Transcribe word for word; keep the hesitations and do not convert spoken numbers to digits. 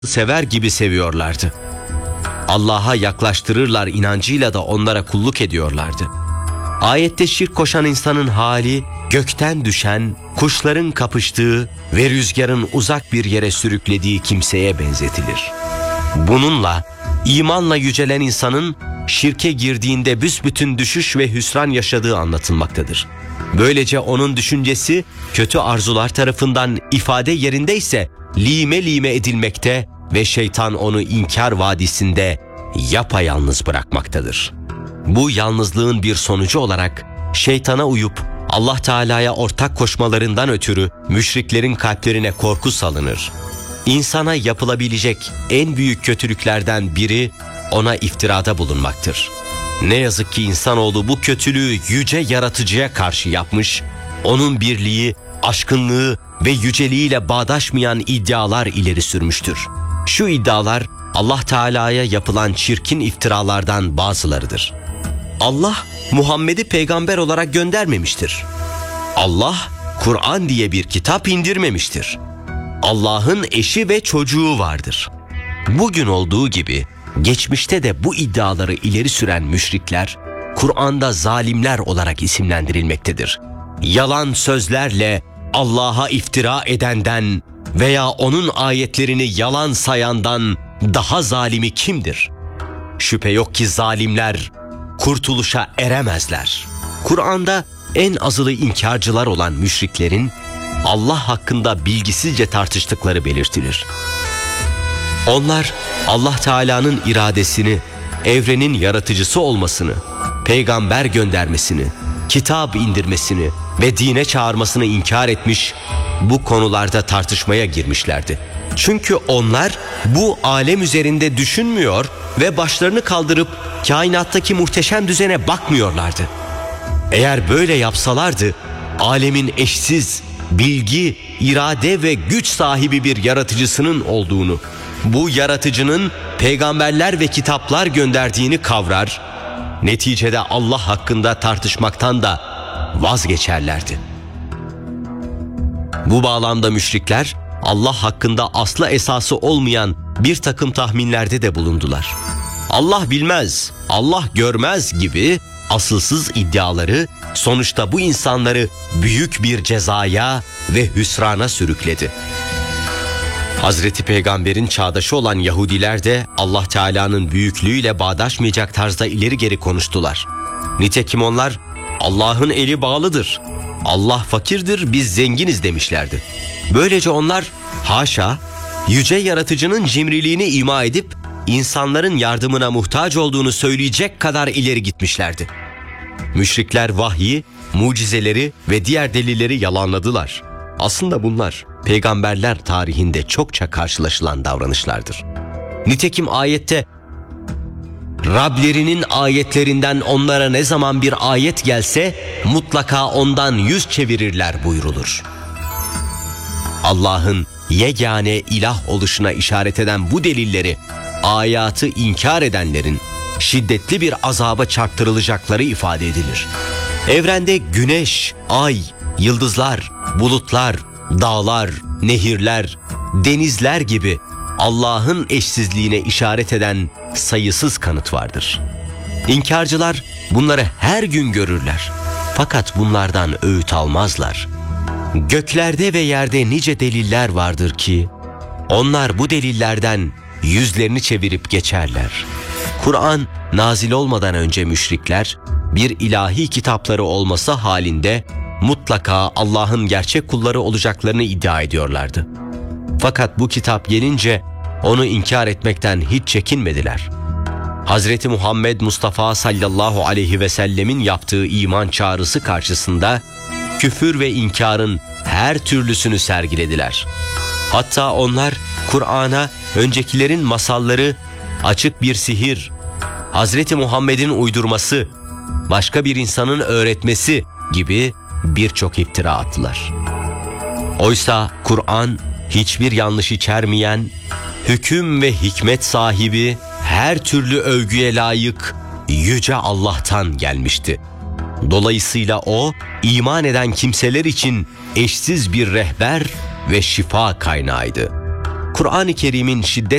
sever gibi seviyorlardı. Allah'a yaklaştırırlar inancıyla da onlara kulluk ediyorlardı. Ayette şirk koşan insanın hali, gökten düşen, kuşların kapıştığı ve rüzgarın uzak bir yere sürüklediği kimseye benzetilir. Bununla, imanla yücelen insanın şirke girdiğinde büsbütün düşüş ve hüsran yaşadığı anlatılmaktadır. Böylece onun düşüncesi kötü arzular tarafından ifade yerindeyse lime lime edilmekte ve şeytan onu inkar vadisinde yapayalnız bırakmaktadır. Bu yalnızlığın bir sonucu olarak şeytana uyup Allah Teala'ya ortak koşmalarından ötürü müşriklerin kalplerine korku salınır. İnsana yapılabilecek en büyük kötülüklerden biri ona iftirada bulunmaktır. Ne yazık ki insanoğlu bu kötülüğü yüce yaratıcıya karşı yapmış, onun birliği, aşkınlığı ve yüceliğiyle bağdaşmayan iddialar ileri sürmüştür. Şu iddialar Allah Teala'ya yapılan çirkin iftiralardan bazılarıdır. Allah Muhammed'i peygamber olarak göndermemiştir. Allah Kur'an diye bir kitap indirmemiştir. Allah'ın eşi ve çocuğu vardır. Bugün olduğu gibi geçmişte de bu iddiaları ileri süren müşrikler Kur'an'da zalimler olarak isimlendirilmektedir. Yalan sözlerle Allah'a iftira edenden veya onun ayetlerini yalan sayandan daha zalimi kimdir? Şüphe yok ki zalimler kurtuluşa eremezler. Kur'an'da en azılı inkarcılar olan müşriklerin Allah hakkında bilgisizce tartıştıkları belirtilir. Onlar Allah Teala'nın iradesini, evrenin yaratıcısı olmasını, peygamber göndermesini, kitap indirmesini ve dine çağırmasını inkar etmiş, bu konularda tartışmaya girmişlerdi. Çünkü onlar bu alem üzerinde düşünmüyor ve başlarını kaldırıp kainattaki muhteşem düzene bakmıyorlardı. Eğer böyle yapsalardı, alemin eşsiz, bilgi, irade ve güç sahibi bir yaratıcısının olduğunu, bu yaratıcının peygamberler ve kitaplar gönderdiğini kavrar, neticede Allah hakkında tartışmaktan da vazgeçerlerdi. Bu bağlamda müşrikler Allah hakkında aslı esası olmayan bir takım tahminlerde de bulundular. Allah bilmez, Allah görmez gibi asılsız iddiaları sonuçta bu insanları büyük bir cezaya ve hüsrana sürükledi. Hazreti Peygamber'in çağdaşı olan Yahudiler de Allah Teala'nın büyüklüğüyle bağdaşmayacak tarzda ileri geri konuştular. Nitekim onlar Allah'ın eli bağlıdır, Allah fakirdir, biz zenginiz demişlerdi. Böylece onlar haşa yüce yaratıcının cimriliğini ima edip insanların yardımına muhtaç olduğunu söyleyecek kadar ileri gitmişlerdi. Müşrikler vahyi, mucizeleri ve diğer delilleri yalanladılar. Aslında bunlar peygamberler tarihinde çokça karşılaşılan davranışlardır. Nitekim ayette Rablerinin ayetlerinden onlara ne zaman bir ayet gelse mutlaka ondan yüz çevirirler buyrulur. Allah'ın yegane ilah oluşuna işaret eden bu delilleri ayatı inkar edenlerin şiddetli bir azaba çarptırılacakları ifade edilir. Evrende güneş, ay, yıldızlar, bulutlar, dağlar, nehirler, denizler gibi Allah'ın eşsizliğine işaret eden sayısız kanıt vardır. İnkarcılar bunları her gün görürler. Fakat bunlardan öğüt almazlar. Göklerde ve yerde nice deliller vardır ki onlar bu delillerden yüzlerini çevirip geçerler. Kur'an nazil olmadan önce müşrikler bir ilahi kitapları olması halinde mutlaka Allah'ın gerçek kulları olacaklarını iddia ediyorlardı. Fakat bu kitap gelince onu inkar etmekten hiç çekinmediler. Hazreti Muhammed Mustafa sallallahu aleyhi ve sellemin yaptığı iman çağrısı karşısında küfür ve inkarın her türlüsünü sergilediler. Hatta onlar Kur'an'a öncekilerin masalları, açık bir sihir, Hazreti Muhammed'in uydurması, başka bir insanın öğretmesi gibi birçok iftira attılar. Oysa Kur'an hiçbir yanlış içermeyen, hüküm ve hikmet sahibi, her türlü övgüye layık yüce Allah'tan gelmişti. Dolayısıyla o, iman eden kimseler için eşsiz bir rehber ve şifa kaynağıydı. Kur'an-ı Kerim'in şiddet